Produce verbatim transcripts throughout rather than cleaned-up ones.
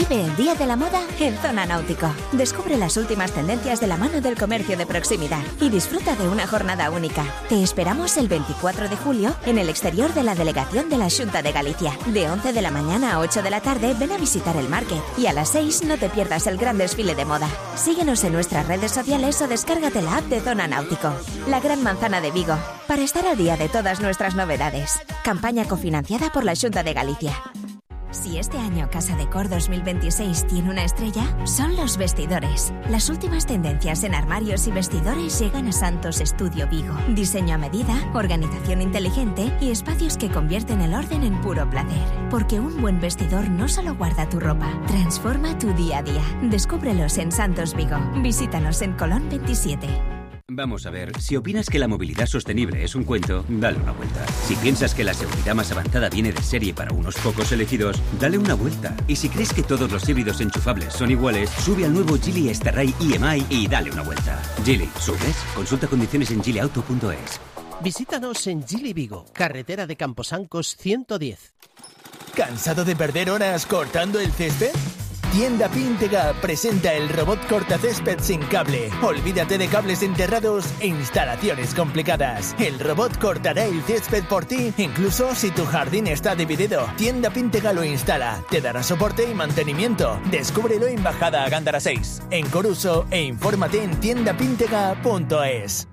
Vive el Día de la Moda en Zona Náutico. Descubre las últimas tendencias de la mano del comercio de proximidad y disfruta de una jornada única. Te esperamos el veinticuatro de julio en el exterior de la delegación de la Xunta de Galicia. De once de la mañana a ocho de la tarde ven a visitar el market y a las seis no te pierdas el gran desfile de moda. Síguenos en nuestras redes sociales o descárgate la app de Zona Náutico. La Gran Manzana de Vigo, para estar al día de todas nuestras novedades. Campaña cofinanciada por la Xunta de Galicia. Si este año Casa Decor dos mil veintiséis tiene una estrella, son los vestidores. Las últimas tendencias en armarios y vestidores llegan a Santos Estudio Vigo. Diseño a medida, organización inteligente y espacios que convierten el orden en puro placer. Porque un buen vestidor no solo guarda tu ropa, transforma tu día a día. Descúbrelos en Santos Vigo. Visítanos en Colón veintisiete. Vamos a ver, si opinas que la movilidad sostenible es un cuento, dale una vuelta. Si piensas que la seguridad más avanzada viene de serie para unos pocos elegidos, dale una vuelta. Y si crees que todos los híbridos enchufables son iguales, sube al nuevo Geely Starray E M I y dale una vuelta. Geely, ¿subes? Consulta condiciones en geely auto punto es. Visítanos en Geely Vigo, carretera de Camposancos ciento diez. ¿Cansado de perder horas cortando el césped? Tienda Píntega presenta el robot cortacésped sin cable. Olvídate de cables enterrados e instalaciones complicadas. El robot cortará el césped por ti, incluso si tu jardín está dividido. Tienda Píntega lo instala, te dará soporte y mantenimiento. Descúbrelo en Bajada a Gándara seis, en Coruso, e infórmate en tienda píntega punto es.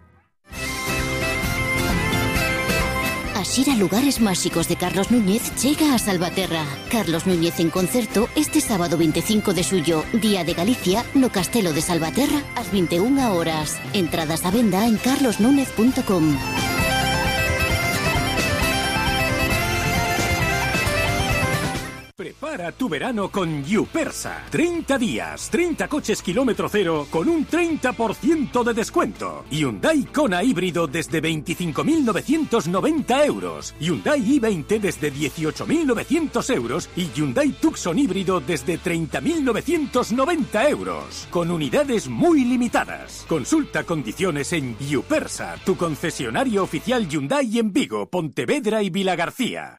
A Xira Lugares Máxicos de Carlos Núñez llega a Salvaterra. Carlos Núñez en concerto este sábado veinticinco de xullo, Día de Galicia, no Castelo de Salvaterra, ás veintiunha horas. Entradas a venda en carlos núñez punto com. Prepara tu verano con Yupersa. treinta días, treinta coches kilómetro cero con un treinta por ciento de descuento. Hyundai Kona híbrido desde veinticinco mil novecientos noventa euros. Hyundai i veinte desde dieciocho mil novecientos euros. Y Hyundai Tucson híbrido desde treinta mil novecientos noventa euros. Con unidades muy limitadas. Consulta condiciones en Yupersa, tu concesionario oficial Hyundai en Vigo, Pontevedra y Vilagarcía.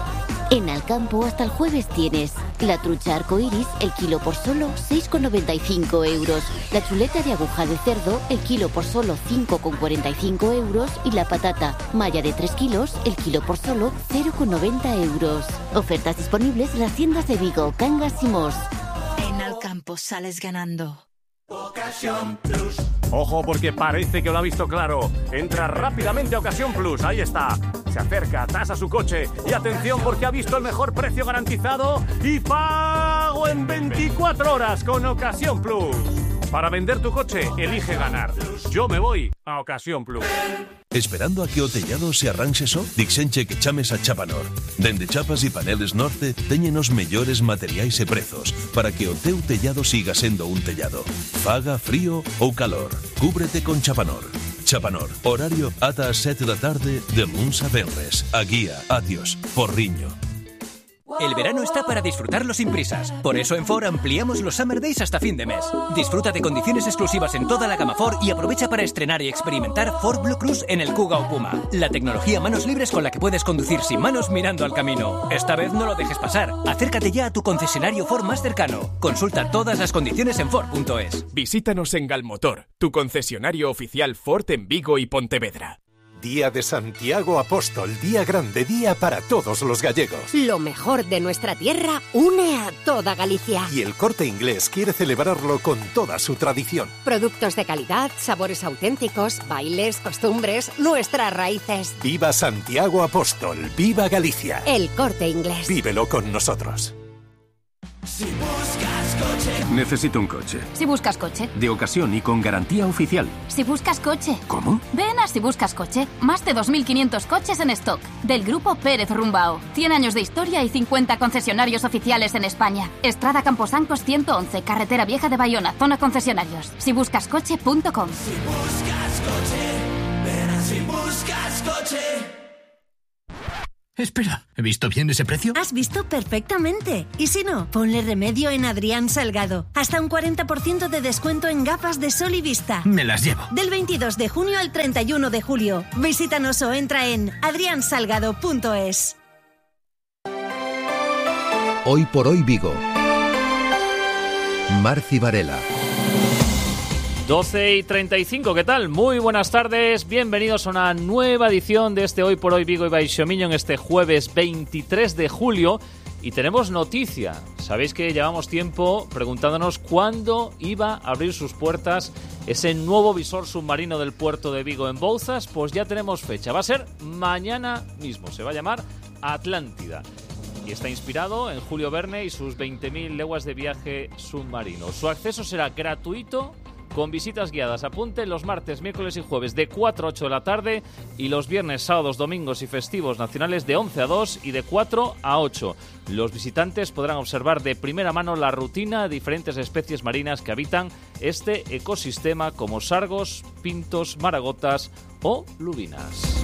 En Alcampo hasta el jueves tienes la trucha arcoiris, el kilo por solo seis con noventa y cinco euros, la chuleta de aguja de cerdo, el kilo por solo cinco con cuarenta y cinco euros y la patata malla de tres kilos, el kilo por solo cero con noventa euros. Ofertas disponibles en las tiendas de Vigo, Cangas y Mos. En Alcampo sales ganando. Ocasión Plus. Ojo, porque parece que lo ha visto claro. Entra rápidamente a Ocasión Plus, ahí está. Se acerca, tasa su coche y atención porque ha visto el mejor precio garantizado y pago en veinticuatro horas con Ocasión Plus. Para vender tu coche, elige ganar. Yo me voy a Ocasión Plus. Esperando a que o tellado se arranxe só? Dixenche que chames a Chapanor. Dende chapas e paneles Norte teñen os mellores materiais e prezos para que o teu tellado siga sendo un tellado. Faga frío ou calor. Cúbrete con Chapanor. Chapanor, horario ata as sete da tarde de luns a venres. A Guía, Atios, Porriño. El verano está para disfrutarlo sin prisas. Por eso en Ford ampliamos los Summer Days hasta fin de mes. Disfruta de condiciones exclusivas en toda la gama Ford y aprovecha para estrenar y experimentar Ford Blue Cruise en el Kuga o Puma. La tecnología manos libres con la que puedes conducir sin manos mirando al camino. Esta vez no lo dejes pasar. Acércate ya a tu concesionario Ford más cercano. Consulta todas las condiciones en Ford punto es. Visítanos en Galmotor, tu concesionario oficial Ford en Vigo y Pontevedra. Día de Santiago Apóstol, día grande, día para todos los gallegos. Lo mejor de nuestra tierra une a toda Galicia. Y el Corte Inglés quiere celebrarlo con toda su tradición. Productos de calidad, sabores auténticos, bailes, costumbres, nuestras raíces. Viva Santiago Apóstol, viva Galicia. El Corte Inglés. Vívelo con nosotros. Si buscas coche. Necesito un coche. Si buscas coche. De ocasión y con garantía oficial. Si buscas coche. ¿Cómo? Ven a Si buscas coche. Más de dos mil quinientos coches en stock. Del grupo Pérez Rumbao. cien años de historia y cincuenta concesionarios oficiales en España. Estrada Camposancos ciento once, Carretera Vieja de Bayona, zona concesionarios. si buscas coche punto com. Si buscas coche. Ven a Si buscas coche. Espera, ¿he visto bien ese precio? Has visto perfectamente. Y si no, ponle remedio en Adrián Salgado. Hasta un cuarenta por ciento de descuento en gafas de sol y vista. Me las llevo. Del veintidós de junio al treinta y uno de julio. Visítanos o entra en adrián salgado punto es. Hoy por hoy Vigo. Marci Varela. doce y treinta y cinco, ¿qué tal? Muy buenas tardes, bienvenidos a una nueva edición de este Hoy por Hoy Vigo y Baixomiño en este jueves veintitrés de julio. Y tenemos noticia. Sabéis que llevamos tiempo preguntándonos cuándo iba a abrir sus puertas ese nuevo visor submarino del puerto de Vigo en Bouzas. Pues ya tenemos fecha, va a ser mañana mismo, se va a llamar Atlántida. Y está inspirado en Julio Verne y sus veinte mil leguas de viaje submarino. Su acceso será gratuito, con visitas guiadas. Apunten los martes, miércoles y jueves de cuatro a ocho de la tarde y los viernes, sábados, domingos y festivos nacionales de once a dos y de cuatro a ocho. Los visitantes podrán observar de primera mano la rutina de diferentes especies marinas que habitan este ecosistema, como sargos, pintos, maragotas o lubinas.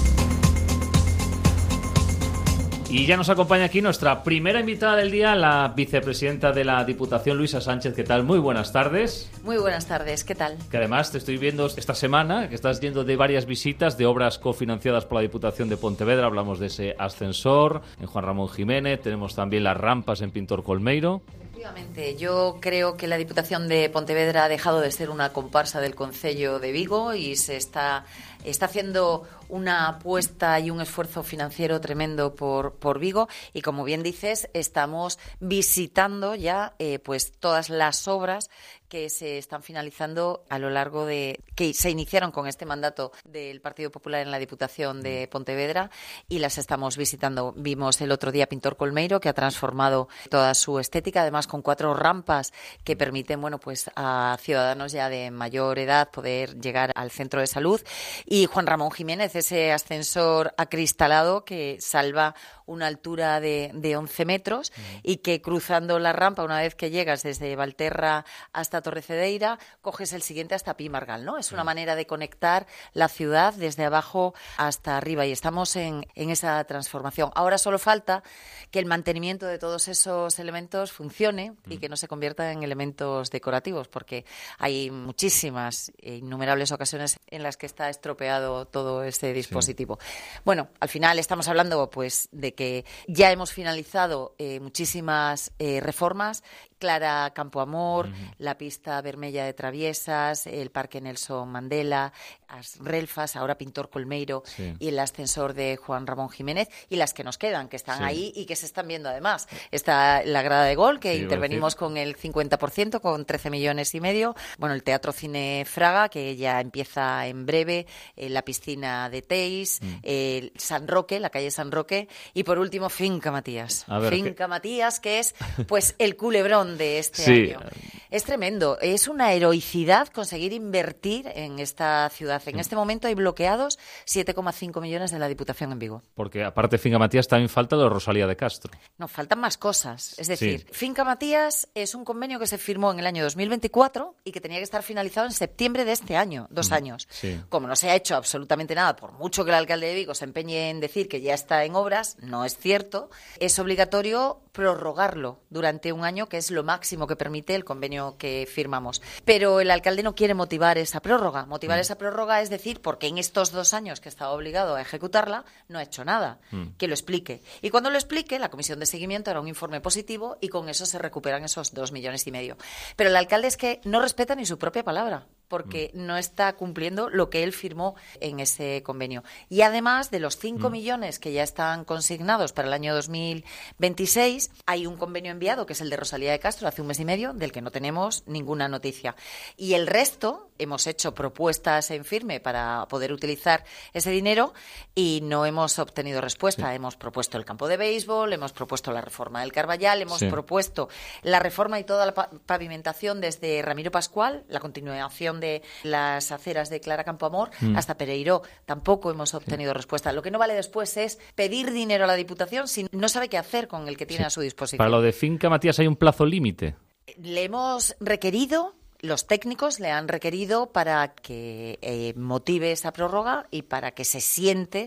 Y ya nos acompaña aquí nuestra primera invitada del día, la vicepresidenta de la Diputación, Luisa Sánchez. ¿Qué tal? Muy buenas tardes. Muy buenas tardes, ¿qué tal? Que además te estoy viendo esta semana que estás yendo de varias visitas de obras cofinanciadas por la Diputación de Pontevedra. Hablamos de ese ascensor en Juan Ramón Jiménez, tenemos también las rampas en Pintor Colmeiro. Efectivamente, yo creo que la Diputación de Pontevedra ha dejado de ser una comparsa del Concello de Vigo y se está, está haciendo una apuesta y un esfuerzo financiero tremendo por, por Vigo, y como bien dices, estamos visitando ya eh, pues todas las obras que se están finalizando a lo largo de... que se iniciaron con este mandato del Partido Popular en la Diputación de Pontevedra, y las estamos visitando. Vimos el otro día Pintor Colmeiro, que ha transformado toda su estética, además con cuatro rampas que permiten, bueno, pues a ciudadanos ya de mayor edad poder llegar al centro de salud. Y Juan Ramón Jiménez, ese ascensor acristalado que salva una altura de, de once metros mm. y que cruzando la rampa, una vez que llegas desde Valterra hasta Torrecedeira, coges el siguiente hasta Pimargal, ¿no? Es una mm. manera de conectar la ciudad desde abajo hasta arriba, y estamos en, en esa transformación. Ahora solo falta que el mantenimiento de todos esos elementos funcione mm. y que no se convierta en elementos decorativos, porque hay muchísimas e innumerables ocasiones en las que está estropeado todo este dispositivo. Sí. Bueno, al final estamos hablando pues de que ya hemos finalizado eh, muchísimas eh, reformas. Clara Campoamor, uh-huh. la pista vermella de Traviesas, el Parque Nelson Mandela, as Relfas, ahora Pintor Colmeiro sí. y el ascensor de Juan Ramón Jiménez, y las que nos quedan, que están sí. ahí y que se están viendo además. Está la grada de gol, que sí, intervenimos con el cincuenta por ciento, con trece millones y medio. Bueno, el Teatro Cine Fraga, que ya empieza en breve, eh, la piscina de Teis, mm. eh, San Roque, la calle San Roque, y por último Finca Matías. Ver, Finca ¿qué? Matías, que es pues el culebrón de este sí. año. Es tremendo, es una heroicidad conseguir invertir en esta ciudad. En sí. este momento hay bloqueados siete coma cinco millones de la Diputación en Vigo. Porque aparte de Finca Matías también falta lo de Rosalía de Castro. No, faltan más cosas. Es decir, sí. Finca Matías es un convenio que se firmó en el año dos mil veinticuatro y que tenía que estar finalizado en septiembre de este año, dos mm. años. Sí. Como no se ha hecho absolutamente nada, por mucho que el alcalde de Vigo se empeñe en decir que ya está en obras, no es cierto. Es obligatorio prorrogarlo durante un año, que es lo máximo que permite el convenio que firmamos. Pero el alcalde no quiere motivar esa prórroga. Motivar mm. esa prórroga es decir, porque en estos dos años que estaba obligado a ejecutarla, no ha hecho nada. Mm. Que lo explique. Y cuando lo explique, la comisión de seguimiento hará un informe positivo y con eso se recuperan esos dos millones y medio. Pero el alcalde es que no respeta ni su propia palabra, porque mm. no está cumpliendo lo que él firmó en ese convenio. Y además de los cinco mm. millones que ya están consignados para el año dos mil veintiséis, hay un convenio enviado, que es el de Rosalía de Castro, hace un mes y medio, del que no tenemos ninguna noticia. Y el resto, hemos hecho propuestas en firme para poder utilizar ese dinero y no hemos obtenido respuesta. Sí. Hemos propuesto el campo de béisbol, hemos propuesto la reforma del Carballal, hemos sí. propuesto la reforma y toda la pa- pavimentación desde Ramiro Pascual, la continuación de las aceras de Clara Campoamor mm. hasta Pereiró. Tampoco hemos obtenido sí. respuesta. Lo que no vale después es pedir dinero a la Diputación si no sabe qué hacer con el que tiene sí. a su disposición. Para lo de Finca Matías hay un plazo límite. Le hemos requerido, los técnicos le han requerido para que eh, motive esa prórroga y para que se siente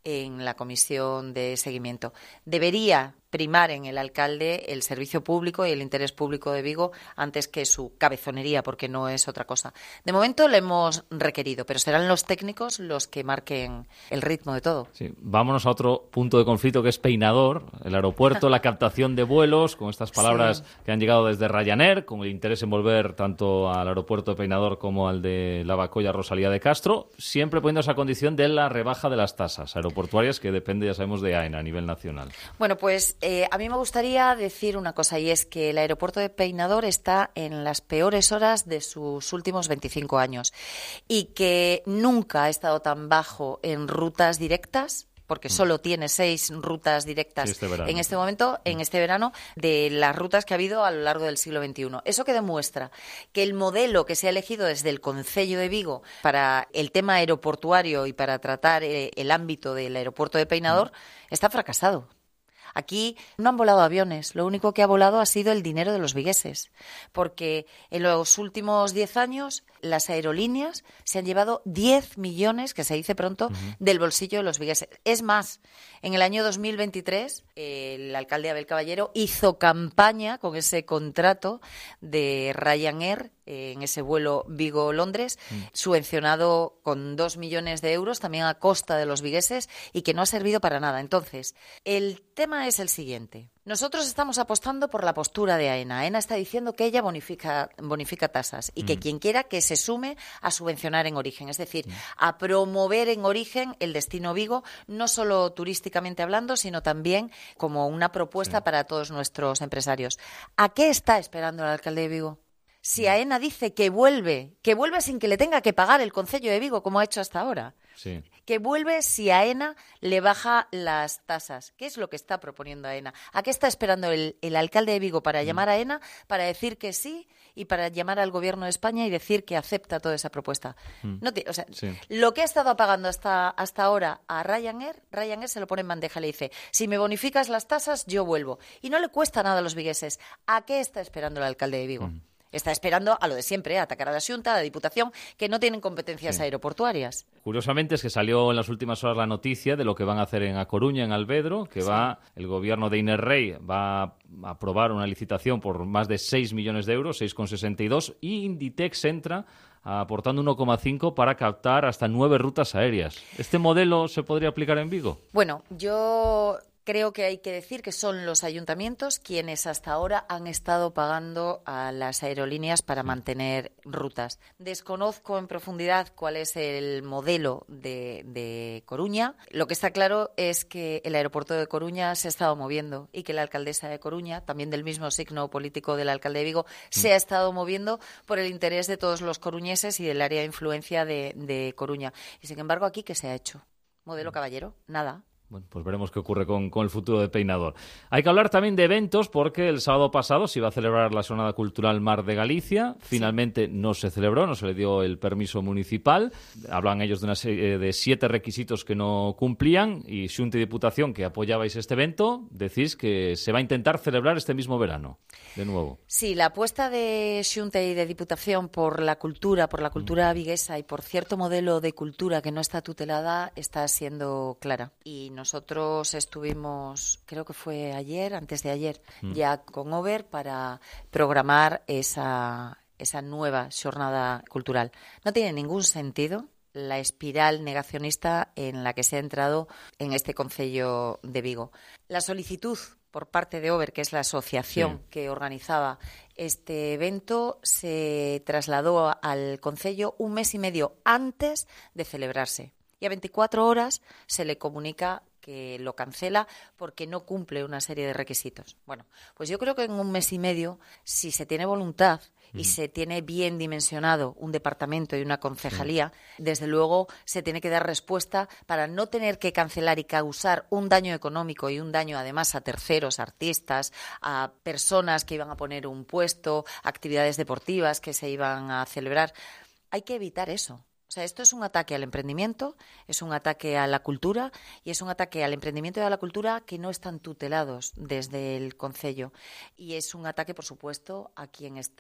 en la comisión de seguimiento. Debería primar en el alcalde el servicio público y el interés público de Vigo antes que su cabezonería, porque no es otra cosa. De momento le hemos requerido, pero serán los técnicos los que marquen el ritmo de todo. Sí. Vámonos a otro punto de conflicto que es Peinador, el aeropuerto, la captación de vuelos, con estas palabras sí. que han llegado desde Ryanair, con el interés en volver tanto al aeropuerto de Peinador como al de Lavacolla Rosalía de Castro, siempre poniendo esa condición de la rebaja de las tasas aeroportuarias que depende, ya sabemos, de AENA a nivel nacional. Bueno, pues Eh, a mí me gustaría decir una cosa, y es que el aeropuerto de Peinador está en las peores horas de sus últimos veinticinco años y que nunca ha estado tan bajo en rutas directas, porque solo tiene seis rutas directas sí, este en este momento, en este verano, de las rutas que ha habido a lo largo del siglo veintiuno. Eso que demuestra que el modelo que se ha elegido desde el Concello de Vigo para el tema aeroportuario y para tratar eh, el ámbito del aeropuerto de Peinador mm. está fracasado. Aquí no han volado aviones, lo único que ha volado ha sido el dinero de los vigueses, porque en los últimos diez años las aerolíneas se han llevado diez millones, que se dice pronto, uh-huh. del bolsillo de los vigueses. Es más, en el año dos mil veintitrés el alcalde Abel Caballero hizo campaña con ese contrato de Ryanair en ese vuelo Vigo-Londres, mm. subvencionado con dos millones de euros, también a costa de los vigueses, y que no ha servido para nada. Entonces, el tema es el siguiente. Nosotros estamos apostando por la postura de AENA. AENA está diciendo que ella bonifica, bonifica tasas y mm. que quien quiera que se sume a subvencionar en origen, es decir, mm. a promover en origen el destino Vigo, no solo turísticamente hablando, sino también como una propuesta sí. para todos nuestros empresarios. ¿A qué está esperando el alcalde de Vigo? Si AENA dice que vuelve, que vuelve sin que le tenga que pagar el Concello de Vigo, como ha hecho hasta ahora. Sí. Que vuelve si AENA le baja las tasas. ¿Qué es lo que está proponiendo AENA? ¿A qué está esperando el, el alcalde de Vigo para mm. llamar a AENA, para decir que sí y para llamar al Gobierno de España y decir que acepta toda esa propuesta? Mm. No te, o sea, sí. Lo que ha estado pagando hasta, hasta ahora a Ryanair, Ryanair se lo pone en bandeja y le dice, si me bonificas las tasas, yo vuelvo. Y no le cuesta nada a los vigueses. ¿A qué está esperando el alcalde de Vigo? Mm. Está esperando a lo de siempre, a atacar a la Xunta, a la Diputación, que no tienen competencias sí. aeroportuarias. Curiosamente es que salió en las últimas horas la noticia de lo que van a hacer en A Coruña, en Albedro, que sí. va el gobierno de Inés Rey va a aprobar una licitación por más de seis millones de euros, seis coma sesenta y dos, y Inditex entra aportando uno coma cinco para captar hasta nueve rutas aéreas. ¿Este modelo se podría aplicar en Vigo? Bueno, yo... Creo que hay que decir que son los ayuntamientos quienes hasta ahora han estado pagando a las aerolíneas para mantener rutas. Desconozco en profundidad cuál es el modelo de, de Coruña. Lo que está claro es que el aeropuerto de Coruña se ha estado moviendo y que la alcaldesa de Coruña, también del mismo signo político del alcalde de Vigo, se ha estado moviendo por el interés de todos los coruñeses y del área de influencia de, de Coruña. Y sin embargo, aquí, ¿qué se ha hecho? ¿Modelo Caballero? Nada. Bueno, pues veremos qué ocurre con, con el futuro de Peinador. Hay que hablar también de eventos porque el sábado pasado se iba a celebrar la Jornada Cultural Mar de Galicia. Finalmente sí. no se celebró, no se le dio el permiso municipal. Hablan ellos de una serie de siete requisitos que no cumplían y Xunta y Diputación, que apoyabais este evento, decís que se va a intentar celebrar este mismo verano, de nuevo. Sí, la apuesta de Xunta y de Diputación por la cultura, por la cultura viguesa y por cierto modelo de cultura que no está tutelada está siendo clara. Y nosotros estuvimos, creo que fue ayer, antes de ayer, mm. ya con Over para programar esa, esa nueva jornada cultural. No tiene ningún sentido la espiral negacionista en la que se ha entrado en este Concello de Vigo. La solicitud por parte de Over, que es la asociación sí. que organizaba este evento, se trasladó al Concello un mes y medio antes de celebrarse. Y a veinticuatro horas se le comunica que lo cancela porque no cumple una serie de requisitos. Bueno, pues yo creo que en un mes y medio, si se tiene voluntad y mm. se tiene bien dimensionado un departamento y una concejalía, mm. desde luego se tiene que dar respuesta para no tener que cancelar y causar un daño económico y un daño además a terceros, artistas, a personas que iban a poner un puesto, actividades deportivas que se iban a celebrar. Hay que evitar eso. O sea, esto es un ataque al emprendimiento, es un ataque a la cultura y es un ataque al emprendimiento y a la cultura que no están tutelados desde el Concello. Y es un ataque, por supuesto, a quien está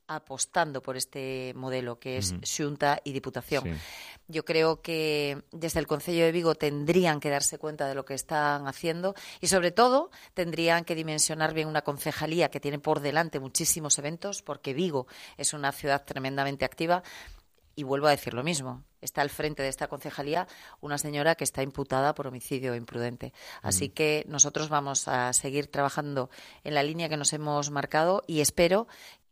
apostando por este modelo que es Ujú. Xunta y Diputación. Sí. Yo creo que desde el Concello de Vigo tendrían que darse cuenta de lo que están haciendo y, sobre todo, tendrían que dimensionar bien una concejalía que tiene por delante muchísimos eventos, porque Vigo es una ciudad tremendamente activa. Y vuelvo a decir lo mismo, está al frente de esta concejalía una señora que está imputada por homicidio imprudente. Así Mm. que nosotros vamos a seguir trabajando en la línea que nos hemos marcado y espero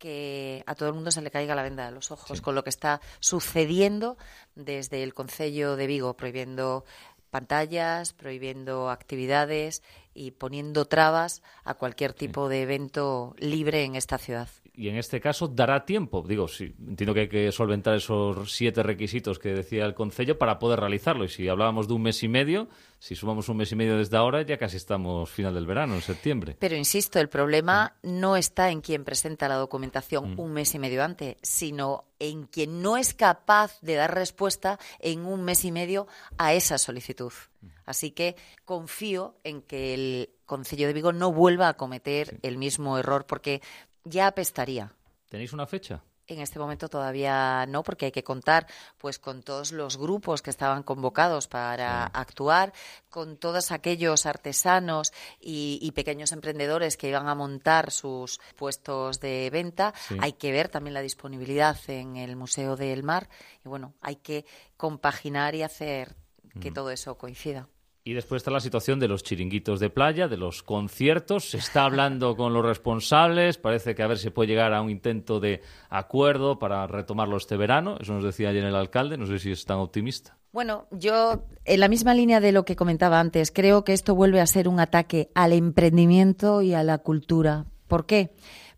que a todo el mundo se le caiga la venda de los ojos Sí. con lo que está sucediendo desde el Concello de Vigo, prohibiendo pantallas, prohibiendo actividades y poniendo trabas a cualquier tipo de evento libre en esta ciudad. Y en este caso dará tiempo, digo, sí, entiendo que hay que solventar esos siete requisitos que decía el Concello para poder realizarlo. Y si hablábamos de un mes y medio, si sumamos un mes y medio desde ahora, ya casi estamos final del verano, en septiembre. Pero insisto, el problema no está en quien presenta la documentación Mm. un mes y medio antes, sino en quien no es capaz de dar respuesta en un mes y medio a esa solicitud. Así que confío en que el Concello de Vigo no vuelva a cometer el mismo error, porque ya apestaría. ¿Tenéis una fecha? En este momento todavía no, porque hay que contar pues con todos los grupos que estaban convocados para Sí. actuar, con todos aquellos artesanos y, y pequeños emprendedores que iban a montar sus puestos de venta. Sí. Hay que ver también la disponibilidad en el Museo del Mar y bueno, hay que compaginar y hacer que Mm. todo eso coincida. Y después está la situación de los chiringuitos de playa, de los conciertos. Se está hablando con los responsables. Parece que a ver si puede llegar a un intento de acuerdo para retomarlo este verano. Eso nos decía ayer el alcalde. No sé si es tan optimista. Bueno, yo, en la misma línea de lo que comentaba antes, creo que esto vuelve a ser un ataque al emprendimiento y a la cultura. ¿Por qué?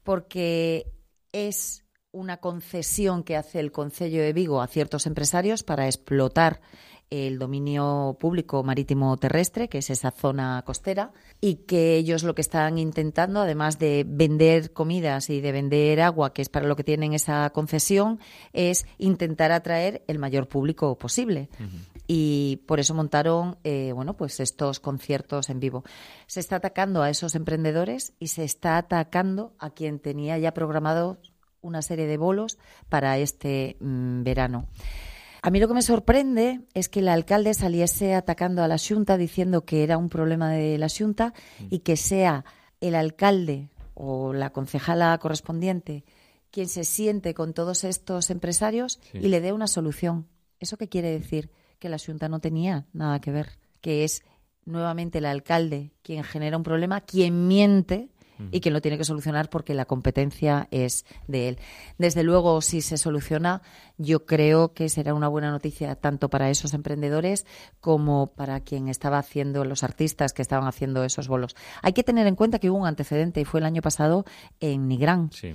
Porque es una concesión que hace el Concello de Vigo a ciertos empresarios para explotar el dominio público marítimo terrestre, que es esa zona costera, y que ellos lo que están intentando, además de vender comidas y de vender agua, que es para lo que tienen esa concesión, es intentar atraer el mayor público posible. Uh-huh. Y por eso montaron eh, bueno, pues estos conciertos en vivo. Se está atacando a esos emprendedores y se está atacando a quien tenía ya programado una serie de bolos para este mmm, verano. A mí lo que me sorprende es que el alcalde saliese atacando a la Xunta diciendo que era un problema de la Xunta y que sea el alcalde o la concejala correspondiente quien se siente con todos estos empresarios sí. y le dé una solución. ¿Eso qué quiere decir? Que la Xunta no tenía nada que ver, que es nuevamente el alcalde quien genera un problema, quien miente y quien lo tiene que solucionar porque la competencia es de él. Desde luego, si se soluciona, yo creo que será una buena noticia tanto para esos emprendedores como para quien estaba haciendo, los artistas que estaban haciendo esos bolos. Hay que tener en cuenta que hubo un antecedente y fue el año pasado en Nigrán. Sí.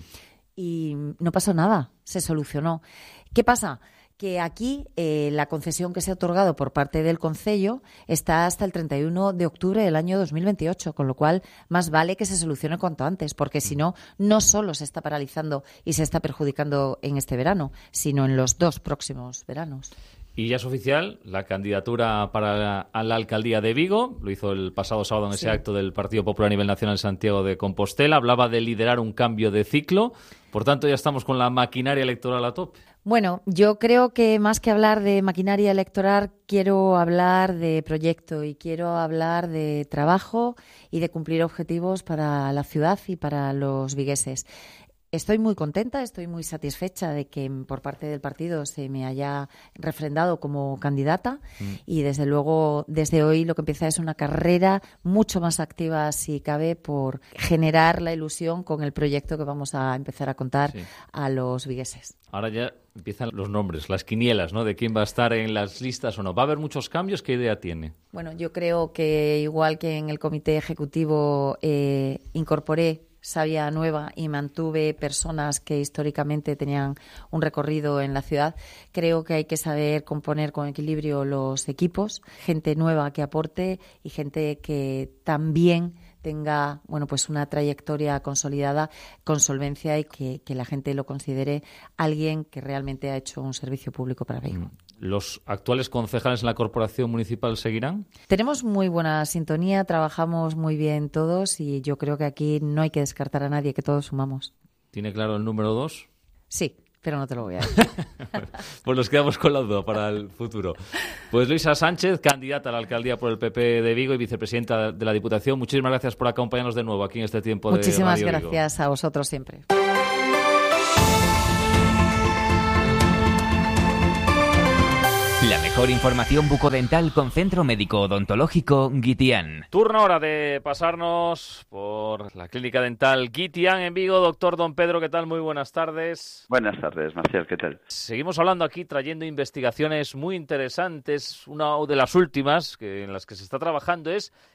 Y no pasó nada, se solucionó. ¿Qué pasa? Que aquí eh, la concesión que se ha otorgado por parte del Concello está hasta el treinta y uno de octubre del año dos mil veintiocho, con lo cual más vale que se solucione cuanto antes, porque si no, no solo se está paralizando y se está perjudicando en este verano, sino en los dos próximos veranos. Y ya es oficial la candidatura para la, a la alcaldía de Vigo. Lo hizo el pasado sábado en ese sí. acto del Partido Popular a nivel nacional en Santiago de Compostela. Hablaba de liderar un cambio de ciclo. Por tanto, ya estamos con la maquinaria electoral a tope. Bueno, yo creo que más que hablar de maquinaria electoral, quiero hablar de proyecto y quiero hablar de trabajo y de cumplir objetivos para la ciudad y para los vigueses. Estoy muy contenta, estoy muy satisfecha de que por parte del partido se me haya refrendado como candidata mm. y desde luego desde hoy lo que empieza es una carrera mucho más activa si cabe por generar la ilusión con el proyecto que vamos a empezar a contar sí. a los vigueses. Ahora ya empiezan los nombres, las quinielas, ¿no? De quién va a estar en las listas o no. ¿Va a haber muchos cambios? ¿Qué idea tiene? Bueno, yo creo que igual que en el comité ejecutivo eh, incorporé savia nueva y mantuve personas que históricamente tenían un recorrido en la ciudad, creo que hay que saber componer con equilibrio los equipos, gente nueva que aporte y gente que también tenga bueno pues una trayectoria consolidada con solvencia y que, que la gente lo considere alguien que realmente ha hecho un servicio público para Vigo. ¿Los actuales concejales en la corporación municipal seguirán? Tenemos muy buena sintonía, trabajamos muy bien todos y yo creo que aquí no hay que descartar a nadie, que todos sumamos. ¿Tiene claro el número dos? Sí, pero no te lo voy a decir. Pues nos quedamos con la duda para el futuro. Pues Luisa Sánchez, candidata a la alcaldía por el P P de Vigo y vicepresidenta de la Diputación, muchísimas gracias por acompañarnos de nuevo aquí en este tiempo de Muchísimas Radio Vigo. gracias a vosotros siempre. La mejor información bucodental con Centro Médico Odontológico Guitián. Turno ahora de pasarnos por la clínica dental Guitián en Vigo. Doctor Don Pedro, ¿qué tal? Muy buenas tardes. Buenas tardes, Marcial, ¿qué tal? Seguimos hablando aquí, trayendo investigaciones muy interesantes. Una de las últimas que, en las que se está trabajando es